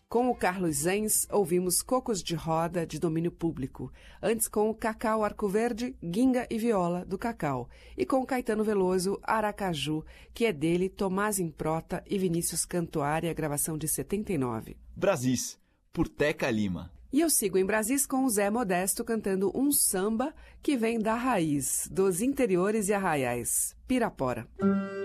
Com o Carlos Zenz, ouvimos Cocos de Roda, de domínio público. Antes, com o Cacau Arco Verde, Ginga e Viola, do Cacau. E com o Caetano Veloso, Aracaju, que é dele, Tomás Improta e Vinícius Cantuária, gravação de 79. Brasis, por Teca Lima. E eu sigo em Brasis com o Zé Modesto cantando um samba que vem da raiz, dos interiores e arraiais, Pirapora.